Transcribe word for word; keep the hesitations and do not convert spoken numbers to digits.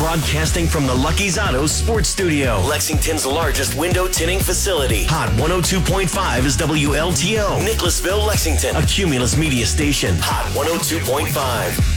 Broadcasting from the Lucky's Auto Sports Studio, Lexington's largest window tinting facility. Hot one oh two point five is W L T O. Nicholasville, Lexington. A Cumulus Media station. Hot one oh two point five.